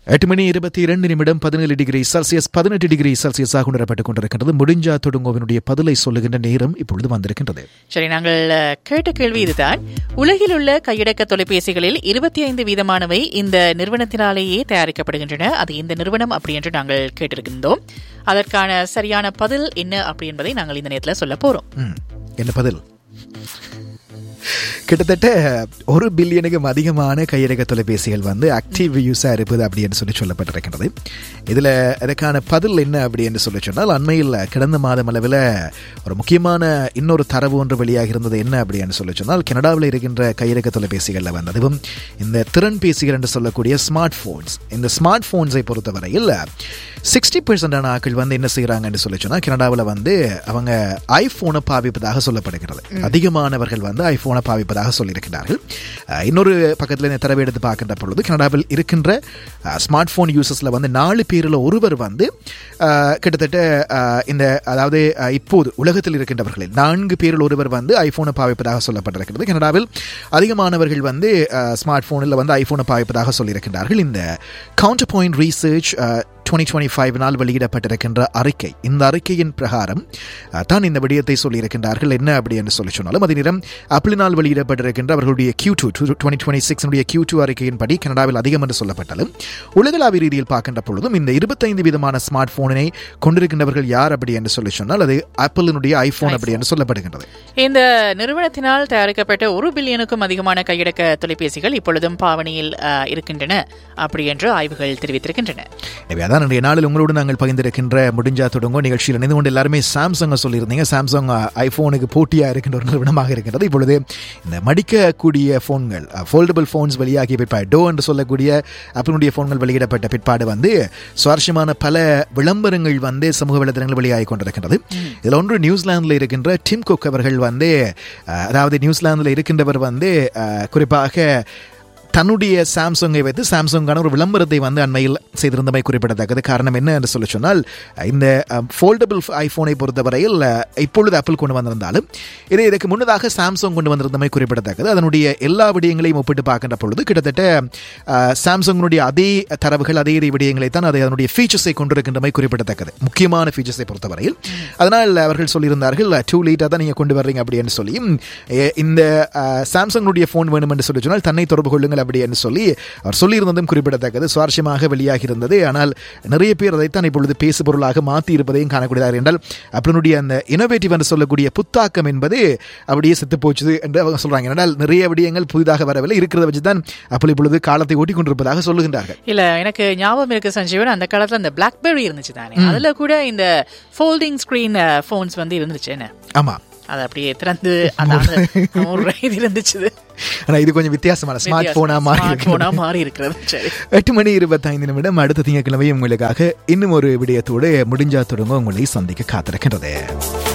8:22 17 degree Celsius 18 degree செல்சியஸாக உணரப்பட்டுக் கொண்டிருக்கின்றது. முடிஞ்சா தொடுங்கோவினுடைய பதிலை சொல்லுகின்ற நேரம் இப்பொழுது வந்திருக்கின்றது. சரி, நாங்கள் கேட்ட கேள்வி இதுதான். உலகில் உள்ள கையடக்க தொலைபேசிகளில் 25% இந்த நிறுவனத்தினாலேயே தயாரிக்கப்படுகின்றன. அது இந்த நிறுவனம் அப்படி என்று நாங்கள் கேட்டிருக்கின்றோம். அதற்கான சரியான பதில் என்ன அப்படி என்பதை நாங்கள் இந்த நேரத்தில் சொல்ல போறோம். என்ன பதில்? கிட்டத்தட்ட 1 பில்லியனுக்கும் அதிகமான கையடக்க தொலைபேசிகள் ஆக்டிவ் யூஸாக இருப்பது அப்படின்னு சொல்லப்பட்டிருக்கின்றது. இதில் இதற்கான பதில் என்ன அப்படின்னு சொல்லி சொன்னால், அண்மையில் கடந்த மாதம் அளவில் ஒரு முக்கியமான இன்னொரு தரவு ஒன்று வெளியாக இருந்தது. என்ன அப்படின்னு சொல்லி சொன்னால், கனடாவில் இருக்கின்ற கையடக்க தொலைபேசிகளில் அதுவும் இந்த திறன் பேசிகள் என்று சொல்லக்கூடிய ஸ்மார்ட் போன்ஸ், இந்த ஸ்மார்ட் போன்ஸை பொறுத்தவரையில் 60% ஆக்கள் என்ன செய்கிறாங்கன்னு சொல்லி சொன்னால், கனடாவில் அவங்க ஐபோனை பாவிப்பதாக சொல்லப்படுகிறது. அதிகமானவர்கள் ஐபோனை பாவிப்பதாக சொல்லியிருக்கிறார்கள். இன்னொரு பக்கத்தில் இந்த தரவை எடுத்து பார்க்கின்ற பொழுது, கனடாவில் இருக்கின்ற ஸ்மார்ட் போன் யூசர்ஸில் 4 பேரில் ஒருவர் கிட்டத்தட்ட இந்த அதாவது இப்போது உலகத்தில் இருக்கின்றவர்களில் 4 பேரில் ஒருவர் ஐபோனை பாவிப்பதாக சொல்லப்பட்டிருக்கிறது. கனடாவில் அதிகமானவர்கள் ஸ்மார்ட் போனில் ஐபோனை பாவிப்பதாக சொல்லியிருக்கிறார்கள். இந்த கவுண்டர் பாயிண்ட் ரீசர்ச் 2025 வெளியிடப்பட்டிருக்கின்ற அறிக்கை, இந்த அறிக்கையின் பிரகாரம் தான் இந்த விடயத்தை சொல்லியிருக்கின்றார்கள். என்ன அப்படி என்று சொல்லி சொன்னாலும், அதே நேரம் ஆப்பிளினால் வெளியிடப்பட்டிருக்கின்ற அவர்களுடைய Q2 2026 Q2 அறிக்கையின்படி கனடாவில் அதிகம் என்று சொல்லப்பட்டாலும், உலகளாவிய ரீதியில் பார்க்கின்ற பொழுதும் இந்த 25% ஸ்மார்ட் போனை கொண்டிருக்கின்றவர்கள் யார் அப்படி என்று சொல்லி சொன்னால், அது ஆப்பிளினுடைய ஐபோன் அப்படி என்று சொல்லப்படுகின்றது. இந்த நிறுவனத்தினால் தயாரிக்கப்பட்ட 1 பில்லியனுக்கும் அதிகமான கையடக்க தொலைபேசிகள் இப்பொழுதும் பாவனையில் இருக்கின்றன அப்படி என்று ஆய்வுகள் தெரிவித்திருக்கின்றன. இன்றைய நாளில் உங்களோடு நாங்கள் பகிர்ந்திருக்கின்ற முடிஞ்சா தொடங்கும் நிகழ்ச்சியில் இணைந்து கொண்டு எல்லாருமே சாம்சங்கை சொல்லியிருந்தீங்க. சாம்சங் ஐபோனுக்கு போட்டியாக இருக்கின்ற ஒரு நிறுவனமாக இருக்கின்றது. இப்பொழுது இந்த மடிக்கக்கூடிய போன்கள், ஃபோல்டபிள் போன்ஸ் வெளியாகிய பிற்பாடு, டோ என்று சொல்லக்கூடிய ஆப்பிளுடைய போன்கள் வெளியிடப்பட்ட பிற்பாடு சுவாரஸ்யமான பல விளம்பரங்கள் சமூக வலைதளங்கள் வெளியாகி கொண்டிருக்கின்றது. இதில் ஒன்று நியூசிலாந்தில் இருக்கின்ற டிம் குக் அவர்கள் அதாவது நியூசிலாந்தில் இருக்கின்றவர் குறிப்பாக தன்னுடைய சாம்சங்கை வைத்து சாம்சங்கான ஒரு விளம்பரத்தை அண்மையில் செய்திருந்தமை குறிப்பிடத்தக்கது. காரணம் என்ன என்று சொல்லி சொன்னால், இந்த ஃபோல்டபிள் ஐபோனை பொறுத்தவரையில் இப்பொழுது ஆப்பிள் கொண்டு வந்திருந்தாலும் இதற்கு முன்னதாக சாம்சங் கொண்டு வந்திருந்தமை குறிப்பிடத்தக்கது. அதனுடைய எல்லா விடயங்களையும் ஒப்பிட்டு பார்க்கின்ற பொழுது கிட்டத்தட்ட சாம்சங்கினுடைய அதே தரவுகள், அதே விடயங்களை தான் அதனுடைய ஃபீச்சர்ஸை கொண்டிருக்கின்றமை குறிப்பிடத்தக்கது, முக்கியமான ஃபீச்சர்ஸை பொறுத்தவரையில். அதனால் அவர்கள் சொல்லியிருந்தார்கள், 2 லேட்டாக தான் நீங்கள் கொண்டு வர்றீங்க அப்படின்னு சொல்லி, இந்த சாம்சங்கினுடைய ஃபோன் வேணும் என்று சொல்லி சொன்னால் தன்னை தொடர்பு கொள்ளுங்கள் அப்படி என்று சொல்லி அவர் சொல்லியிருந்ததும் குறிப்பிடத்தக்கது. சுவாரஸ்யமாக வெளியாகி இருந்தது. ஆனால் நிறைய பேர் அதைத்தான் இப்பொழுது பேசு பொருளாக மாற்றி இருப்பதையும் காணக்கூடியதாக என்றால், அப்படினுடைய அந்த இனோவேட்டிவ் என்று சொல்லக்கூடிய புத்தாக்கம் என்பது அப்படியே செத்து போச்சு என்று அவங்க சொல்றாங்க. என்றால் நிறைய விடயங்கள் புதிதாக வரவில்லை, இருக்கிறத வச்சு தான் அப்படி இப்பொழுது காலத்தை ஓட்டி கொண்டிருப்பதாக சொல்லுகின்றார்கள். இல்ல, எனக்கு ஞாபகம் இருக்கு சஞ்சீவன், அந்த காலத்துல அந்த பிளாக்பெர்ரி இருந்துச்சு தானே, அதுல கூட இந்த ஃபோல்டிங் ஸ்கிரீன் போன்ஸ் இருந்துச்சு. என்ன? ஆமா, அது அப்படியே திறந்து இருந்துச்சு. ஆனா இது கொஞ்சம் வித்தியாசமான ஸ்மார்ட் போனா மாறி இருக்கிறது. 8:25 அடுத்த திங்கட்கிழமை உங்களுக்காக இன்னும் ஒரு விடயத்தோடு முடிஞ்சா தொடங்க உங்களை சந்திக்க காத்திருக்கின்றது.